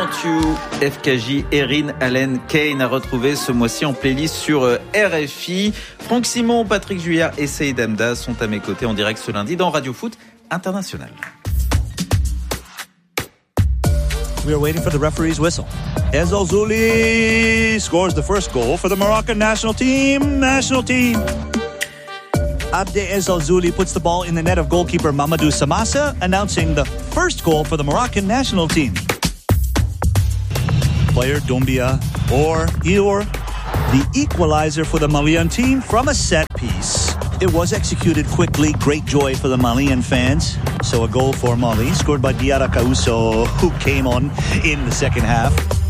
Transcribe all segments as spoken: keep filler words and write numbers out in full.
Want You, F K J, Erin Allen Kane a retrouvé ce mois-ci en playlist sur R F I. Franck Simon, Patrick Juillard et Saïd Hamda sont à mes côtés en direct ce lundi dans Radio Foot International. We are waiting for the referee's whistle. El Zouzouli scores the first goal for the Moroccan national team. National team. Abde El Zouzouli puts the ball in the net of goalkeeper Mamadou Samassa, announcing the first goal for the Moroccan national team. Player Doumbia or Ior, the equalizer for the Malian team from a set piece. It was executed quickly. Great joy for the Malian fans. So a goal for Mali, scored by Diarra Kauso, who came on in the second half.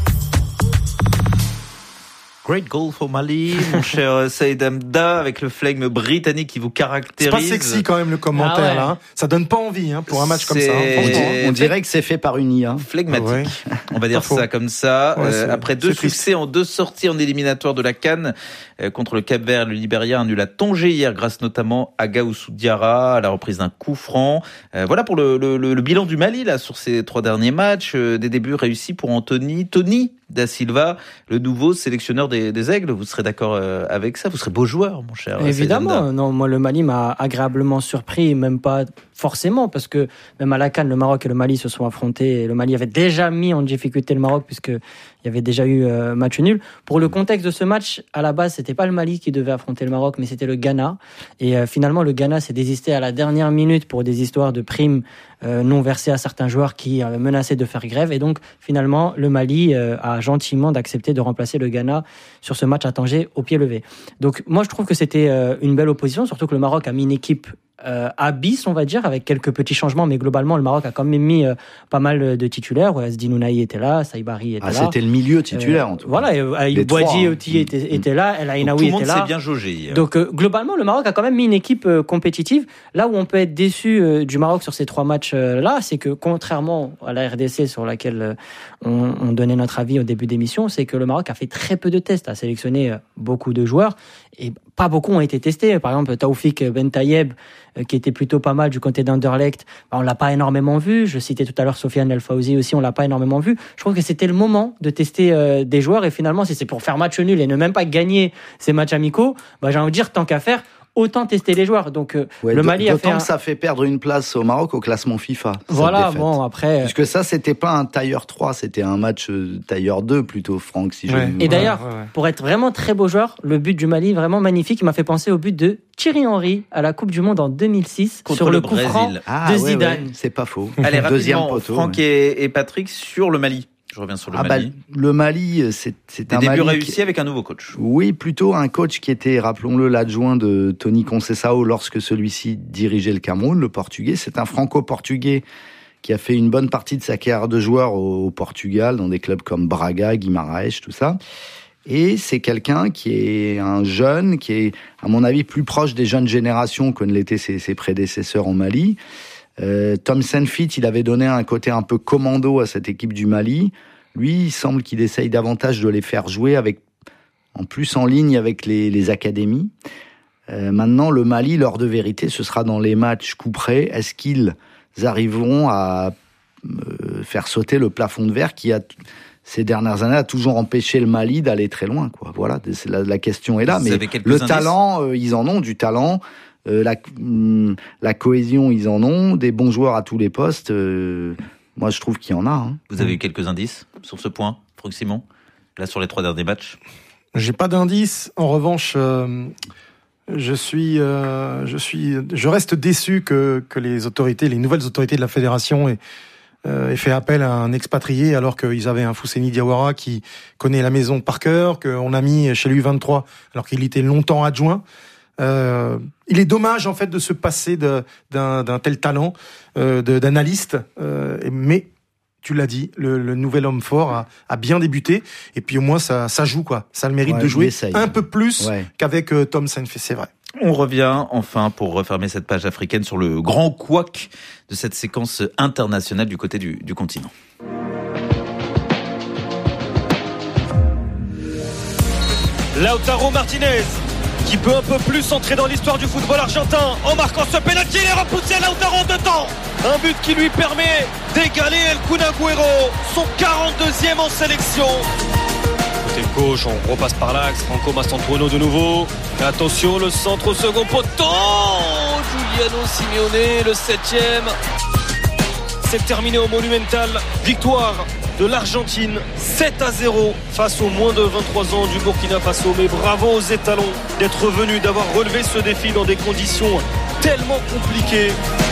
Great goal for Mali, mon cher Saïd Hamda, avec le flegme britannique qui vous caractérise. C'est pas sexy quand même le commentaire ah ouais. là. Hein. Ça donne pas envie hein, pour un match c'est... comme ça. Hein, on, dirait, on dirait que c'est fait par une I A. Flegmatique. Ouais. On va dire ça faux. comme ça. Ouais, euh, après deux succès en deux sorties en éliminatoire de la CAN euh, contre le Cap-Vert et le Libéria, un nul à Tanger hier grâce notamment à Gaussou Diarra à la reprise d'un coup franc. Euh, voilà pour le, le, le, le bilan du Mali là sur ces trois derniers matchs. Euh, des débuts réussis pour Anthony Tony Da Silva, le nouveau sélectionneur des, des Aigles. Vous serez d'accord euh, avec ça? Vous serez beau joueur, mon cher. Évidemment. Non, moi, le Mali m'a agréablement surpris, même pas forcément, parce que même à la CAN, le Maroc et le Mali se sont affrontés. Et le Mali avait déjà mis en difficulté le Maroc, puisqu'il y avait déjà eu euh, match nul. Pour le contexte de ce match, à la base, c'était pas le Mali qui devait affronter le Maroc, mais c'était le Ghana. Et euh, finalement, le Ghana s'est désisté à la dernière minute pour des histoires de primes euh, non versées à certains joueurs qui euh, menaçaient de faire grève. Et donc, finalement, le Mali euh, a gentiment d'accepter de remplacer le Ghana sur ce match à Tanger au pied levé. Donc, moi, je trouve que c'était euh, une belle opposition, surtout que le Maroc a mis une équipe Euh, abyss, on va dire, avec quelques petits changements, mais globalement, le Maroc a quand même mis euh, pas mal de titulaires. Ouais, Asdin Ounahi était là, Saïbari était ah, là. C'était le milieu titulaire, euh, en tout cas. Voilà, Ayoub Boadji aussi était, était là, El Ainaoui était là. Tout le monde s'est bien jaugé hier. Donc, euh, globalement, le Maroc a quand même mis une équipe euh, compétitive. Là où on peut être déçu euh, du Maroc sur ces trois matchs-là, euh, c'est que, contrairement à la R D C sur laquelle euh, on, on donnait notre avis au début d'émission, c'est que le Maroc a fait très peu de tests, a sélectionné euh, beaucoup de joueurs, et pas beaucoup ont été testés. Par exemple, Taoufik Ben Tayeb, euh, qui était plutôt pas mal du côté d'Anderlecht, bah, on l'a pas énormément vu. Je citais tout à l'heure Sofiane El Fawzi aussi, on l'a pas énormément vu. Je trouve que c'était le moment de tester euh, des joueurs, et finalement, si c'est pour faire match nul et ne même pas gagner ces matchs amicaux, bah, j'ai envie de dire, tant qu'à faire, autant tester les joueurs. Donc euh, ouais, le Mali a fait d'autant un... que ça fait perdre une place au Maroc au classement FIFA. Voilà, bon après. Puisque ça, c'était pas un tailleur trois, c'était un match tailleur deux plutôt, Franck, si ouais. je. Et d'ailleurs, ouais, ouais. pour être vraiment très beau joueur, le but du Mali vraiment magnifique, il m'a fait penser au but de Thierry Henry à la Coupe du Monde en deux mille six contre sur le, le coup franc ah, de ouais, Zidane. Ouais, c'est pas faux. Allez, deuxième rapidement, poteau. Franck ouais. et, et Patrick sur le Mali. Je reviens sur le ah Mali. Bah, le Mali, c'est, c'est Des un débuts Mali réussis qui... avec un nouveau coach. Oui, plutôt un coach qui était, rappelons-le, l'adjoint de Tony Conceição lorsque celui-ci dirigeait le Cameroun, le Portugais. C'est un franco-portugais qui a fait une bonne partie de sa carrière de joueur au, au Portugal, dans des clubs comme Braga, Guimarães, tout ça. Et c'est quelqu'un qui est un jeune, qui est, à mon avis, plus proche des jeunes générations que ne l'étaient ses, ses prédécesseurs en Mali. Euh, Tom Saintfiet, il avait donné un côté un peu commando à cette équipe du Mali. Lui, il semble qu'il essaye davantage de les faire jouer avec, en plus en ligne avec les, les académies. Euh, maintenant, le Mali, l'heure de vérité, ce sera dans les matchs couperets. Est-ce qu'ils arriveront à euh, faire sauter le plafond de verre qui a, ces dernières années, a toujours empêché le Mali d'aller très loin, quoi. Voilà, c'est la, la question est là. Vous mais le indices talent, euh, ils en ont du talent. Euh, la, hum, la cohésion, ils en ont. Des bons joueurs à tous les postes. Euh, moi, je trouve qu'il y en a. Hein. Vous avez eu quelques indices sur ce point, Franck Simon? Là, sur les trois derniers matchs? J'ai pas d'indices. En revanche, euh, je suis, euh, je suis, je reste déçu que que les autorités, les nouvelles autorités de la fédération aient, euh, aient fait appel à un expatrié, alors qu'ils avaient un Fousseni Diawara qui connaît la maison par cœur, qu'on a mis chez l'U vingt-trois, alors qu'il était longtemps adjoint. Euh, il est dommage en fait de se passer de, d'un, d'un tel talent euh, de, d'analyste, euh, mais tu l'as dit, le, le nouvel homme fort a, a bien débuté, et puis au moins ça, ça joue quoi, ça a le mérite ouais, de jouer essaye. un peu plus ouais. qu'avec euh, Tom Saintfiet, c'est vrai. On revient enfin pour refermer cette page africaine sur le grand couac de cette séquence internationale du côté du, du continent. Lautaro Martinez qui peut un peu plus entrer dans l'histoire du football argentin en marquant ce penalty. Il est repoussé, Lautaro de temps. Un but qui lui permet d'égaler El Kun Agüero, son quarante-deuxième en sélection. Côté gauche, on repasse par l'axe. Franco Mastantuono de nouveau. Et attention, le centre au second poteau. Giuliano Simeone, le septième. C'est terminé au Monumental. Victoire de l'Argentine, sept à zéro face aux moins de vingt-trois ans du Burkina Faso. Mais bravo aux étalons d'être venus, d'avoir relevé ce défi dans des conditions tellement compliquées.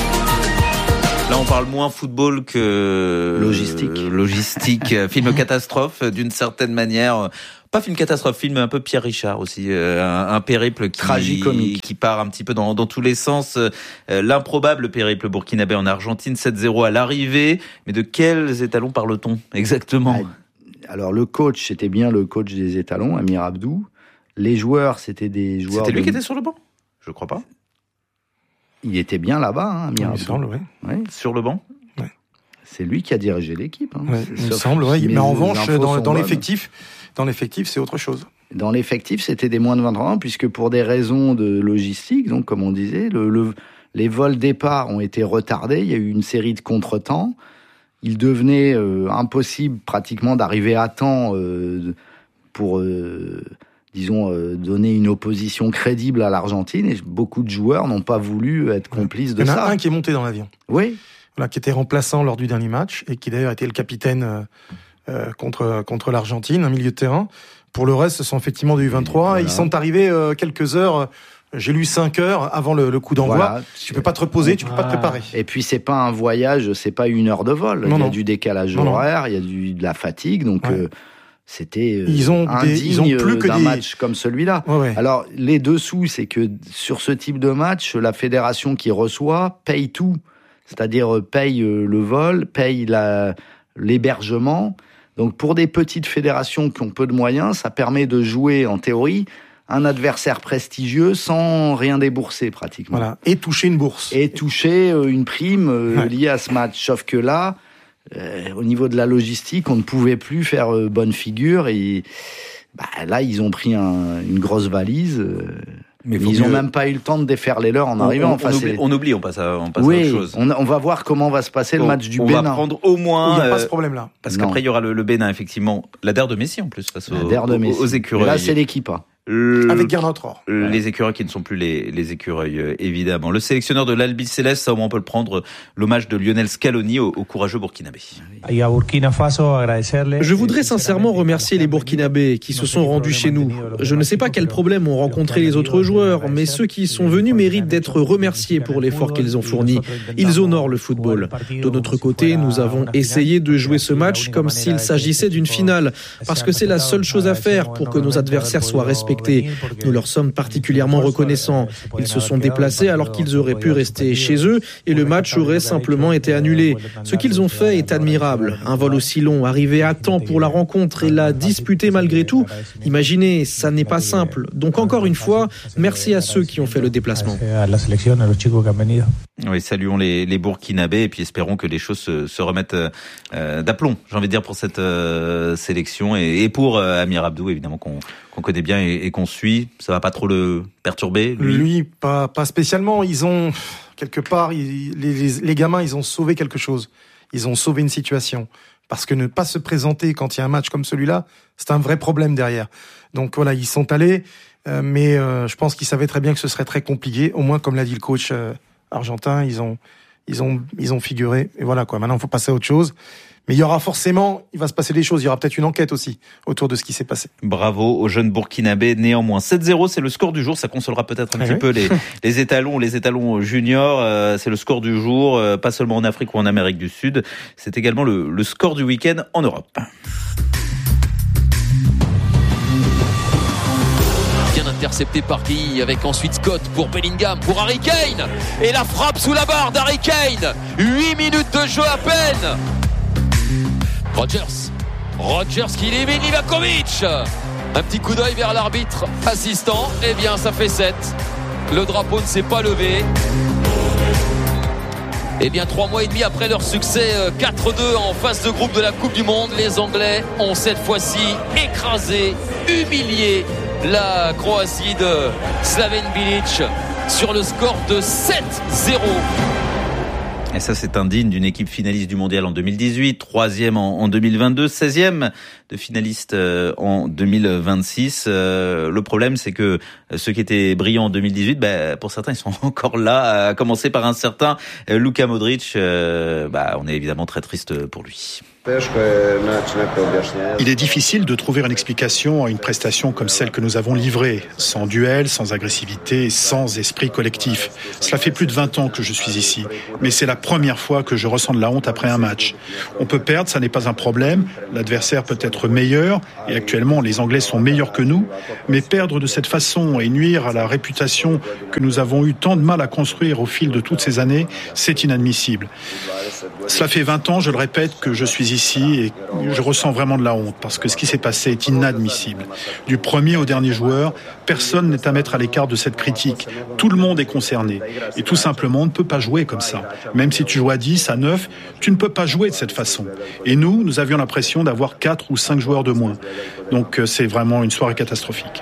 Là, on parle moins football que logistique. Euh, logistique, film catastrophe d'une certaine manière. Pas film catastrophe, film un peu Pierre Richard aussi, euh, un, un périple qui, tragicomique, qui part un petit peu dans, dans tous les sens. Euh, l'improbable périple burkinabé en Argentine, sept zéro à l'arrivée. Mais de quels étalons parle-t-on exactement ? Alors le coach, c'était bien le coach des étalons, Amir Abdou. Les joueurs, c'était des joueurs. C'était lui de... qui était sur le banc ? Je crois pas. Il était bien là-bas, hein, Amir Abdou. Semble, ouais. Ouais. Sur le banc ? Ouais. C'est lui qui a dirigé l'équipe. Hein. Ouais, il me semble, ouais. Si Mais en revanche, dans, dans bonnes. l'effectif, dans l'effectif, c'est autre chose. Dans l'effectif, c'était des moins de vingt-trois ans, puisque pour des raisons de logistique, donc comme on disait, le, le, les vols départ ont été retardés. Il y a eu une série de contretemps. Il devenait euh, impossible pratiquement d'arriver à temps euh, pour, euh, disons, euh, donner une opposition crédible à l'Argentine. Et beaucoup de joueurs n'ont pas voulu être complices de ça. Il y en a un qui est monté dans l'avion. Oui. Voilà, qui était remplaçant lors du dernier match et qui d'ailleurs était le capitaine euh, euh, contre contre l'Argentine, un milieu de terrain. Pour le reste, ce sont effectivement des U vingt-trois. Voilà. Ils sont arrivés euh, quelques heures. J'ai lu cinq heures avant le, le coup d'envoi. Voilà. Tu peux pas te reposer, tu peux ah. pas te préparer. Et puis c'est pas un voyage, c'est pas une heure de vol. Non, il y a non. du décalage non, horaire, non. il y a du, de la fatigue, donc ouais. euh, c'était euh, ils ont indigne des, ils ont plus que d'un des... match comme celui-là. Ouais, ouais. Alors les dessous, c'est que sur ce type de match, la fédération qui reçoit paye tout, c'est-à-dire paye le vol, paye la, l'hébergement. Donc pour des petites fédérations qui ont peu de moyens, ça permet de jouer en théorie un adversaire prestigieux sans rien débourser pratiquement. Voilà, et toucher une bourse. Et toucher une prime euh, ouais. liée à ce match. Sauf que là, euh, au niveau de la logistique, on ne pouvait plus faire euh, bonne figure. Et bah, là, ils ont pris un, une grosse valise. Euh, mais ils n'ont mieux... même pas eu le temps de défaire les leurs en on, arrivant. On, enfin, on, oublie, on oublie, on passe à, on passe oui, à autre chose. On, on va voir comment va se passer bon, le match du on Bénin. On va prendre au moins... Il n'y a euh, pas ce problème-là. Parce non. qu'après, il y aura le, le Bénin, effectivement. La D E R de Messi, en plus, face aux, aux, aux écureuils. Là, c'est l'équipe. Hein. Le, Avec Garnot-Ror. Les ouais. écureuils qui ne sont plus les, les écureuils, euh, évidemment. Le sélectionneur de l'Albi Céleste, ça au moins on peut le prendre, l'hommage de Lionel Scaloni au, au courageux Burkinabé. Je voudrais sincèrement remercier les Burkinabés qui se sont rendus chez nous. Je ne sais pas quels problèmes ont rencontré les autres joueurs, mais ceux qui sont venus méritent d'être remerciés pour l'effort qu'ils ont fourni. Ils honorent le football. De notre côté, nous avons essayé de jouer ce match comme s'il s'agissait d'une finale, parce que c'est la seule chose à faire pour que nos adversaires soient respectés. Nous leur sommes particulièrement reconnaissants. Ils se sont déplacés alors qu'ils auraient pu rester chez eux et le match aurait simplement été annulé. Ce qu'ils ont fait est admirable. Un vol aussi long, arriver à temps pour la rencontre et la disputer malgré tout. Imaginez, ça n'est pas simple. Donc encore une fois, merci à ceux qui ont fait le déplacement. Oui, saluons les, les Burkinabés et puis espérons que les choses se, se remettent euh, d'aplomb, j'ai envie de dire, pour cette euh, sélection et, et pour euh, Amir Abdou, évidemment, qu'on, qu'on connaît bien et, et qu'on suit. Ça va pas trop le perturber, lui Lui, pas, pas spécialement. Ils ont, quelque part, ils, les, les, les gamins, ils ont sauvé quelque chose. Ils ont sauvé une situation. Parce que ne pas se présenter quand il y a un match comme celui-là, c'est un vrai problème derrière. Donc voilà, ils sont allés, euh, mais euh, je pense qu'ils savaient très bien que ce serait très compliqué. Au moins, comme l'a dit le coach euh, argentin, ils ont, ils ont, ils ont figuré. Et voilà quoi. Maintenant, il faut passer à autre chose. Mais il y aura forcément, il va se passer des choses. Il y aura peut-être une enquête aussi autour de ce qui s'est passé. Bravo aux jeunes Burkinabés. Néanmoins, sept zéro, c'est le score du jour. Ça consolera peut-être un ah petit oui. peu les, les étalons, les étalons juniors. Euh, c'est le score du jour, euh, pas seulement en Afrique ou en Amérique du Sud. C'est également le, le score du week-end en Europe. Intercepté par Guy avec ensuite Scott pour Bellingham, pour Harry Kane et la frappe sous la barre d'Harry Kane. huit minutes de jeu à peine. Rodgers Rodgers qui élimine Livakovic. Un petit coup d'œil vers l'arbitre assistant. Eh bien ça fait sept. Le drapeau ne s'est pas levé. Eh bien trois mois et demi après leur succès quatre deux en phase de groupe de la Coupe du Monde, les Anglais ont cette fois-ci écrasé, humilié la Croatie de Slaven Bilic sur le score de sept zéro. Et ça, c'est indigne d'une équipe finaliste du mondial en deux mille dix-huit, troisième en, en deux mille vingt-deux, seizième de finaliste euh, en deux mille vingt-six. Euh, le problème, c'est que ceux qui étaient brillants en deux mille dix-huit, bah, pour certains, ils sont encore là, à commencer par un certain euh, Luka Modric. Euh, bah, on est évidemment très triste pour lui. Il est difficile de trouver une explication à une prestation comme celle que nous avons livrée, sans duel, sans agressivité, sans esprit collectif. Cela fait plus de vingt ans que je suis ici, mais c'est la première fois que je ressens de la honte après un match. On peut perdre, ça n'est pas un problème, l'adversaire peut être meilleur, et actuellement les Anglais sont meilleurs que nous, mais perdre de cette façon et nuire à la réputation que nous avons eu tant de mal à construire au fil de toutes ces années, c'est inadmissible. Cela fait vingt ans, je le répète, que je suis ici et je ressens vraiment de la honte parce que ce qui s'est passé est inadmissible. Du premier au dernier joueur, personne n'est à mettre à l'écart de cette critique. Tout le monde est concerné et tout simplement on ne peut pas jouer comme ça. Même si tu joues à dix, à neuf, tu ne peux pas jouer de cette façon. Et nous, nous avions l'impression d'avoir quatre ou cinq joueurs de moins. Donc c'est vraiment une soirée catastrophique.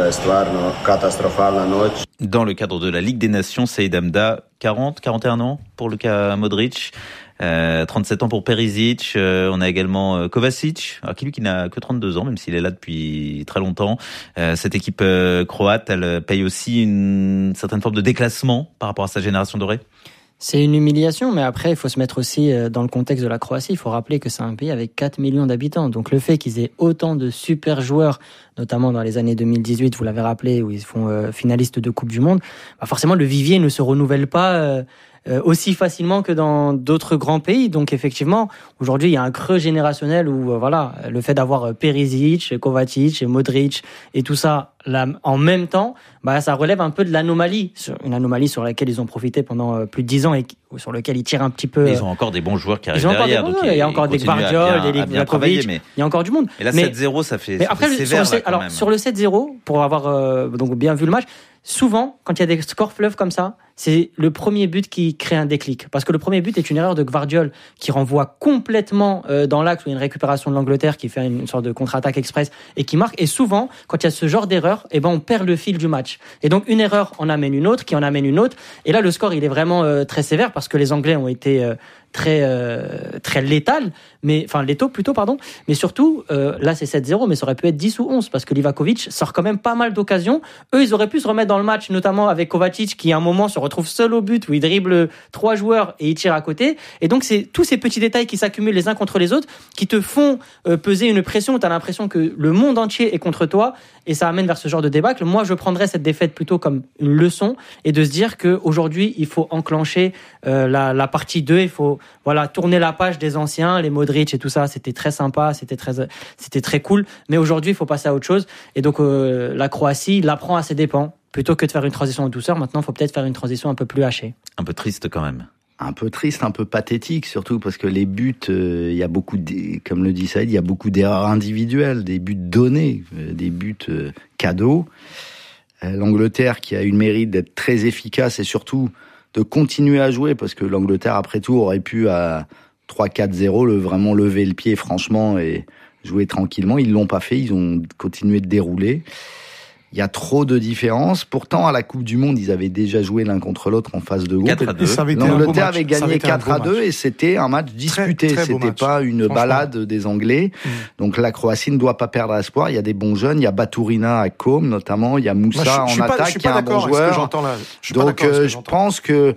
Dans le cadre de la Ligue des Nations, Saïd Hamda, quarante, quarante et un ans pour Luka Modric. Euh, trente-sept ans pour Perisic, euh, on a également euh, Kovacic, alors qui lui qui n'a que trente-deux ans, même s'il est là depuis très longtemps. Euh, cette équipe euh, croate, elle paye aussi une certaine forme de déclassement par rapport à sa génération dorée. C'est une humiliation, mais après, il faut se mettre aussi dans le contexte de la Croatie. Il faut rappeler que c'est un pays avec quatre millions d'habitants. Donc le fait qu'ils aient autant de super joueurs, notamment dans les années deux mille dix-huit, vous l'avez rappelé, où ils font euh, finalistes de Coupe du Monde, bah forcément le vivier ne se renouvelle pas euh, euh, aussi facilement que dans d'autres grands pays. Donc effectivement, aujourd'hui, il y a un creux générationnel où euh, voilà, le fait d'avoir Perisic, Kovacic, Modric et tout ça là, en même temps, bah ça relève un peu de l'anomalie, une anomalie sur laquelle ils ont profité pendant euh, plus de dix ans et sur lequel ils tirent un petit peu. Mais ils ont encore des bons joueurs qui arrivent ils ont derrière. Encore des donc il y a encore des Gvardiol, des Livakovic, mais il y a encore du monde. Et là, mais, sept zéro, ça fait, mais ça après, fait sévère. Sur le, là, quand alors, même. sur le sept zéro, pour avoir euh, donc bien vu le match, souvent, quand il y a des scores fleuves comme ça, c'est le premier but qui crée un déclic. Parce que le premier but est une erreur de Gvardiol qui renvoie complètement euh, dans l'axe où il y a une récupération de l'Angleterre qui fait une, une sorte de contre-attaque express et qui marque. Et souvent, quand il y a ce genre d'erreur, eh ben, on perd le fil du match. Et donc, une erreur en amène une autre, qui en amène une autre. Et là, le score, il est vraiment euh, très sévère parce que les Anglais ont été euh, très euh, très létal, mais enfin létaux plutôt pardon, mais surtout euh, là c'est sept zéro, mais ça aurait pu être dix ou onze parce que Livakovic sort quand même pas mal d'occasions. Eux ils auraient pu se remettre dans le match, notamment avec Kovacic qui à un moment se retrouve seul au but où il dribble trois joueurs et il tire à côté. Et donc c'est tous ces petits détails qui s'accumulent les uns contre les autres qui te font euh, peser une pression où tu as l'impression que le monde entier est contre toi et ça amène vers ce genre de débâcle. Moi je prendrais cette défaite plutôt comme une leçon et de se dire que aujourd'hui il faut enclencher euh, la, la partie deux, il faut voilà, tourner la page des anciens, les Modric et tout ça, c'était très sympa, c'était très, c'était très cool. Mais aujourd'hui, il faut passer à autre chose. Et donc, euh, la Croatie l'apprend à ses dépens. Plutôt que de faire une transition en douceur, maintenant, il faut peut-être faire une transition un peu plus hachée. Un peu triste quand même. Un peu triste, un peu pathétique, surtout parce que les buts, il euh, y a beaucoup, de, comme le dit Saïd, il y a beaucoup d'erreurs individuelles, des buts donnés, euh, des buts euh, cadeaux. Euh, L'Angleterre qui a eu le mérite d'être très efficace et surtout de continuer à jouer, parce que l'Angleterre, après tout, aurait pu, à trois quatre zéro, le, vraiment lever le pied, franchement, et jouer tranquillement. Ils l'ont pas fait, ils ont continué de dérouler. Il y a trop de différences. Pourtant, à la Coupe du Monde, ils avaient déjà joué l'un contre l'autre en phase de groupe. quatre à deux. L'Angleterre avait gagné quatre à deux et c'était un match disputé. Très, très c'était pas une balade des Anglais. Mmh. Donc la Croatie ne doit pas perdre espoir. Il y a des bons jeunes. Il y a Baturina à Com, notamment. Il y a Moussa Moi, je, je en attaque, pas, qui est un bon joueur. Là. Je Donc euh, je pense que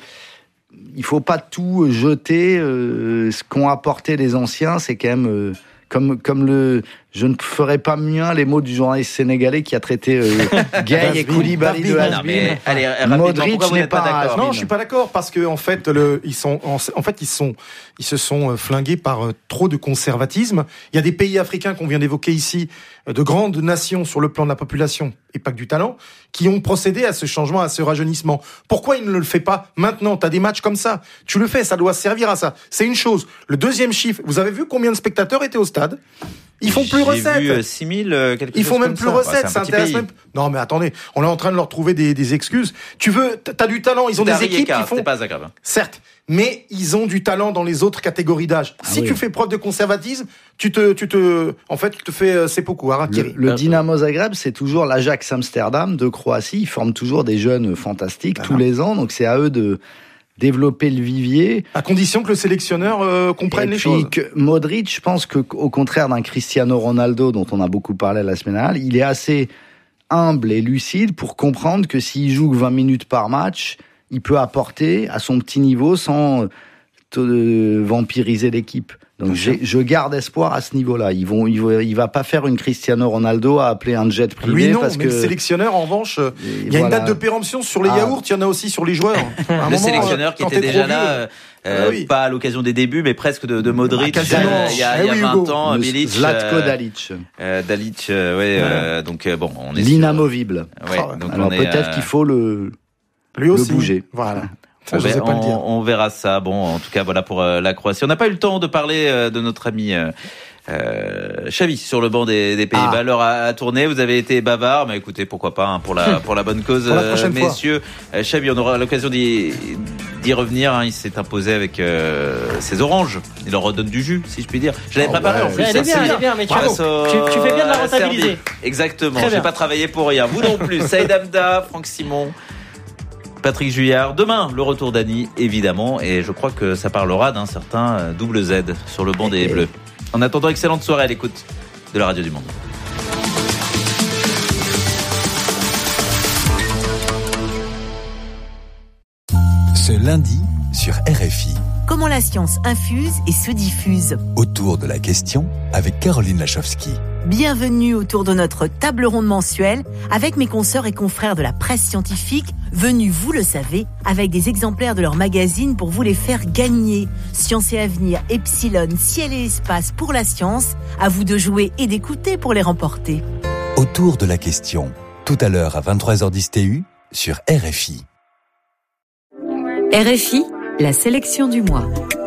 il faut pas tout jeter. Euh, ce qu'ont apporté les anciens, c'est quand même... Euh, Comme, comme le, je ne ferai pas mieux les mots du journaliste sénégalais qui a traité euh, Gay et Koulibaly de has-been. Allez, Modric n'est pas, pas d'accord. Non, je suis pas d'accord parce que en fait, le, ils sont, en, en fait, ils sont, ils se sont flingués par trop de conservatisme. Il y a des pays africains qu'on vient d'évoquer ici, de grandes nations sur le plan de la population et pas que du talent, qui ont procédé à ce changement, à ce rajeunissement. Pourquoi il ne le fait pas maintenant? T'as des matchs comme ça, tu le fais, ça doit servir à ça. C'est une chose. Le deuxième chiffre, vous avez vu combien de spectateurs étaient au stade? Ils font plus recette. J'ai vu six mille, euh, quelque Ils chose font même comme plus ça. recette. Ouais, ça intéresse même. Non, mais attendez, on est en train de leur trouver des, des excuses. Tu veux, t'as du talent. Ils ont des équipes qui font. C'est pas grave. Certes, mais ils ont du talent dans les autres catégories d'âge. Ah si oui. tu fais preuve de conservatisme, tu te, tu te, en fait, tu te fais euh, seppuku, harakiri. Le, le Dynamo Zagreb, c'est toujours l'Ajax Amsterdam de Croatie. Ils forment toujours des jeunes fantastiques ah tous non. les ans. Donc c'est à eux de développer le vivier. À condition que le sélectionneur euh, comprenne et les puis choses. Que Modric, je pense que au contraire d'un Cristiano Ronaldo dont on a beaucoup parlé la semaine dernière, il est assez humble et lucide pour comprendre que s'il joue vingt minutes par match, il peut apporter à son petit niveau sans euh, vampiriser l'équipe. Donc j'ai, je garde espoir à ce niveau-là. Ils vont, ils vont, il va pas faire une Cristiano Ronaldo à appeler un jet privé. Lui non, parce mais que le sélectionneur en revanche, il y a voilà. une date de péremption sur les Ah. yaourts, il y en a aussi sur les joueurs. À un Le moment, sélectionneur euh, qui quand était t'es déjà trop là, vieux, euh, Ah oui. pas à l'occasion des débuts, mais presque de, de Modric. Ah, quasiment. euh, il y a, il y a Eh oui, vingt Hugo. ans, Le Bilic. Zlatko euh, Dalic, euh, Dalic, euh, ouais, euh, donc euh, bon, on est l'inamovible. sur- Ouais, Ah, donc Alors on est, peut-être euh, qu'il faut le Lui aussi. le bouger. Voilà. Ça, On, je ver- sais pas le on- dire. on verra ça. Bon, en tout cas, voilà pour euh, la Croatie. On n'a pas eu le temps de parler euh, de notre ami euh, euh, Xavi sur le banc des, des Pays-Bas. Ah. L'heure a, a tourné. Vous avez été bavard, mais écoutez, pourquoi pas hein, pour la pour la bonne cause, Pour la euh, prochaine fois. messieurs. Euh, Xavi, on aura l'occasion d'y d'y revenir. Hein. Il s'est imposé avec euh, ses oranges. Il leur redonne du jus, si je puis dire. Je l'avais Oh, préparé ouais. en plus. Elle est bien, ça, elle c'est est bien, mais tu, Bravo. tu, tu fais bien de la Euh, rentabiliser. Serbie. Exactement. Très J'ai bien. pas travaillé pour rien. Vous non plus. Saïd Hamda, Franck Simon. Patrick Juillard. Demain, le retour d'Annie, évidemment. Et je crois que ça parlera d'un certain euh, double Z sur le banc des Bleus. En attendant, excellente soirée à l'écoute de la Radio du Monde. Ce lundi sur R F I, Comment la science infuse et se diffuse. autour de la question avec Caroline Lachowski. Bienvenue autour de notre table ronde mensuelle avec mes consoeurs et confrères de la presse scientifique, venus, vous le savez, avec des exemplaires de leur magazine pour vous les faire gagner. Science et Avenir, Epsilon, Ciel et Espace pour la science, à vous de jouer et d'écouter pour les remporter. Autour de la question, tout à l'heure à vingt-trois heures dix T U sur R F I. R F I, la sélection du mois.